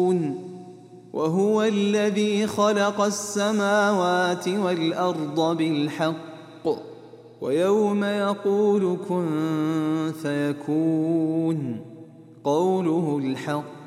وهو الذي خلق السماوات والأرض بالحق ويوم يقول كن فيكون قوله الحق